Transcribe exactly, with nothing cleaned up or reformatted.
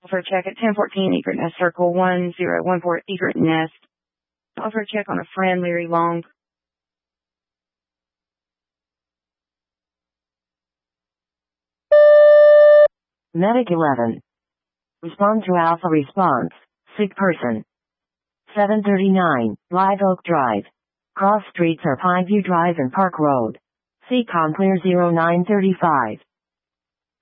Offer check at ten fourteen Egret Nest Circle one zero one four Egret Nest. Offer check on a friend Leary Long. Medic eleven. Respond to Alpha response. Sick person. seven thirty-nine, Live Oak Drive. Cross streets are Pineview Drive and Park Road. C C O M clear zero nine three five.